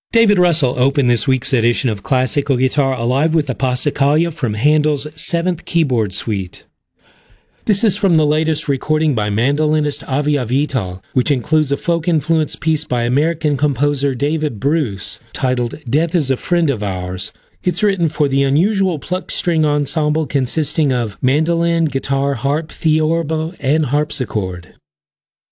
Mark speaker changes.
Speaker 1: David Russell opened this week's edition of Classical Guitar Alive with the Passacaglia from Handel's 7th Keyboard Suite. This is from the latest recording by mandolinist Avi Avital, which includes a folk-influenced piece by American composer David Bruce titled Death is a Friend of Ours. It's written for the unusual plucked string ensemble consisting of mandolin, guitar, harp, theorbo, and harpsichord.